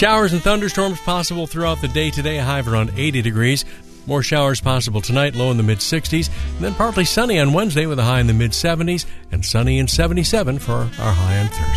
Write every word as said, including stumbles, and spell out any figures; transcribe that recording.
Showers and thunderstorms possible throughout the day today, a high of around eighty degrees. More showers possible tonight, low in the mid-sixties. And then partly sunny on Wednesday with a high in the mid-seventies. And sunny and seventy-seven for our high on Thursday.